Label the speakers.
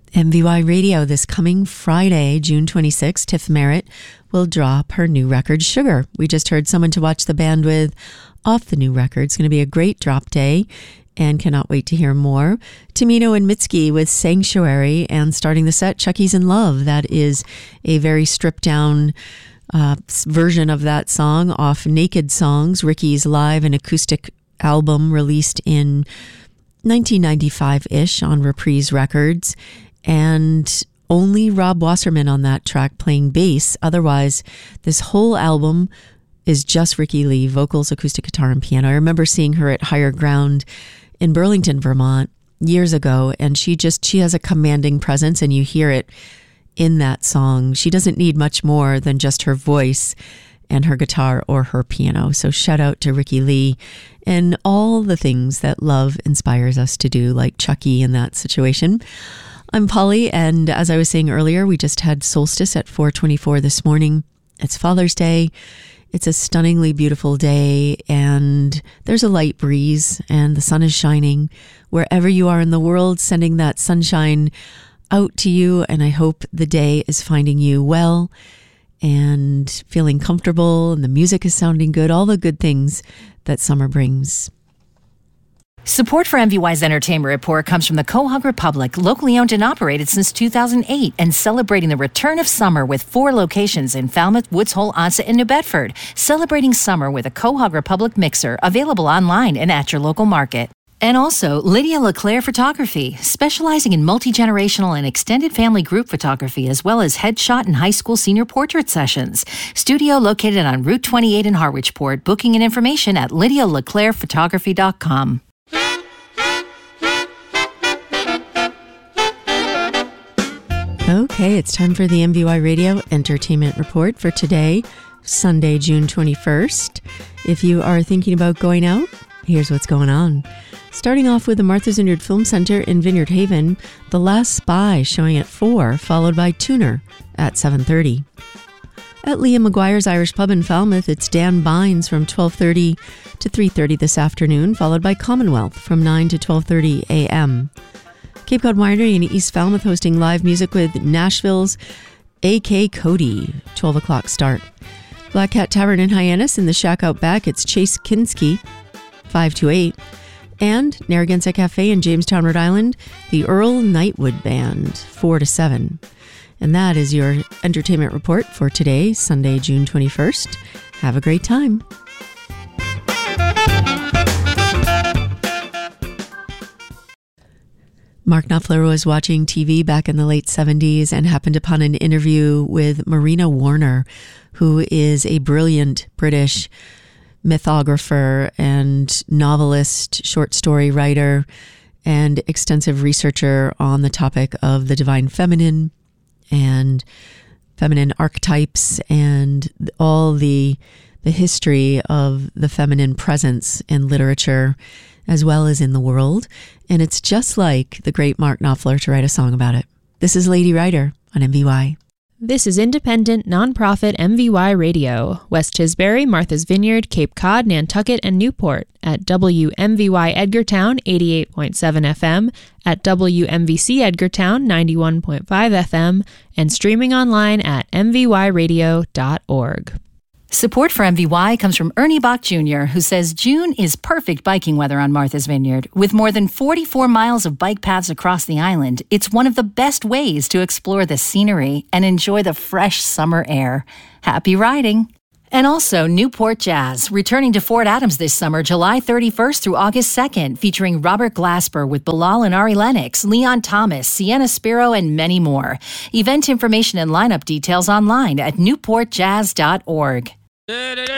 Speaker 1: MVY Radio this coming Friday, June 26th, Tiff Merritt will drop her new record, Sugar. We just heard Someone to Watch the Band With off the new record. It's going to be a great drop day and cannot wait to hear more. Tamino and Mitski with Sanctuary, and starting the set, Chucky's in Love. That is a very stripped down version of that song off Naked Songs, Ricky's live and acoustic album released in 1995-ish on Reprise Records. And only Rob Wasserman on that track playing bass. Otherwise, this whole album is just Ricky Lee, vocals, acoustic guitar, and piano. I remember seeing her at Higher Ground in Burlington, Vermont years ago, and she has a commanding presence, and you hear it in that song. She doesn't need much more than just her voice and her guitar or her piano. So shout out to Ricky Lee and all the things that love inspires us to do, like Chucky in that situation. I'm Polly, and as I was saying earlier, we just had solstice at 4:24 this morning. It's Father's Day. It's a stunningly beautiful day, and there's a light breeze, and the sun is shining wherever you are in the world, sending that sunshine out to you, and I hope the day is finding you well and feeling comfortable, and the music is sounding good, all the good things that summer brings.
Speaker 2: Support for MVY's Entertainment Report comes from the Quahog Republic, locally owned and operated since 2008, and celebrating the return of summer with 4 locations in Falmouth, Woods Hole, Onset, and New Bedford. Celebrating summer with a Quahog Republic mixer, available online and at your local market. And also, Lydia LeClaire Photography, specializing in multi-generational and extended family group photography, as well as headshot and high school senior portrait sessions. Studio located on Route 28 in Harwichport. Booking and information at lydialeclairephotography.com.
Speaker 1: Okay, it's time for the MVY Radio Entertainment Report for today, Sunday, June 21st. If you are thinking about going out, here's what's going on. Starting off with the Martha's Vineyard Film Center in Vineyard Haven, The Last Spy showing at 4, followed by Tuner at 7:30. At Liam McGuire's Irish Pub in Falmouth, it's Dan Bynes from 12:30 to 3:30 this afternoon, followed by Commonwealth from 9 to 12:30 a.m. Cape Cod Winery in East Falmouth hosting live music with Nashville's A.K. Cody, 12 o'clock start. Black Cat Tavern in Hyannis in the Shack Out Back, it's Chase Kinski, 5 to 8. And Narragansett Cafe in Jamestown, Rhode Island, the Earl Nightwood Band, 4 to 7. And that is your entertainment report for today, Sunday, June 21st. Have a great time. Mark Knopfler was watching TV back in the late 70s and happened upon an interview with Marina Warner, who is a brilliant British mythographer and novelist, short story writer, and extensive researcher on the topic of the divine feminine and feminine archetypes and all the history of the feminine presence in literature as well as in the world. And it's just like the great Mark Knopfler to write a song about it. This is Lady Writer on MVY.
Speaker 3: This is independent, nonprofit MVY Radio. West Tisbury, Martha's Vineyard, Cape Cod, Nantucket, and Newport at WMVY Edgartown 88.7 FM, at WMVC Edgartown 91.5 FM, and streaming online at mvyradio.org.
Speaker 2: Support for MVY comes from Ernie Bach Jr., who says June is perfect biking weather on Martha's Vineyard. With more than 44 miles of bike paths across the island, it's one of the best ways to explore the scenery and enjoy the fresh summer air. Happy riding! And also Newport Jazz, returning to Fort Adams this summer, July 31st through August 2nd, featuring Robert Glasper with Bilal and Ari Lennox, Leon Thomas, Sienna Spiro, and many more. Event information and lineup details online at newportjazz.org.